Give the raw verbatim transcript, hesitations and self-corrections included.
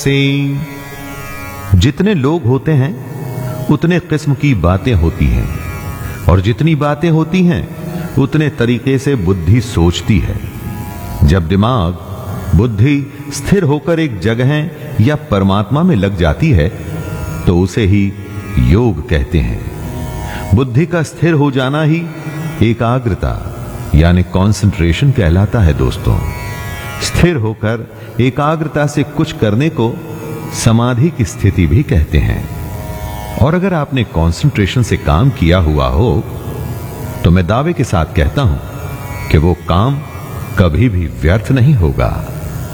से जितने लोग होते हैं उतने किस्म की बातें होती हैं, और जितनी बातें होती हैं उतने तरीके से बुद्धि सोचती है। जब दिमाग, बुद्धि स्थिर होकर एक जगह या परमात्मा में लग जाती है तो उसे ही योग कहते हैं। बुद्धि का स्थिर हो जाना ही एकाग्रता यानी कंसंट्रेशन कहलाता है। दोस्तों, स्थिर होकर एकाग्रता से कुछ करने को समाधि की स्थिति भी कहते हैं। और अगर आपने कंसंट्रेशन से काम किया हुआ हो तो मैं दावे के साथ कहता हूं कि वो काम कभी भी व्यर्थ नहीं होगा।